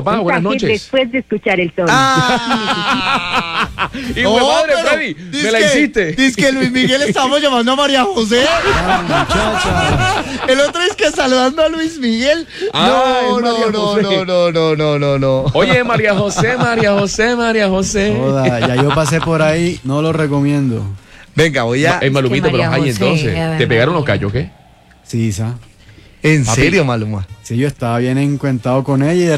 papá, buenas noches. Después de escuchar el tono. Y madre, Freddy, me la hiciste. Dice que Luis Miguel estamos llamando a María José. Muchacha. El otro es que saludando a Luis Miguel. No. Oye, María José. Joda, ya yo pasé por ahí, no lo recomiendo. Venga, voy a... Malumito, pero María ahí José, entonces, Ave ¿te pegaron los María. callos, qué? Sí, ¿En Papi. serio, Maluma? Sí, yo estaba bien encuentado con ella y de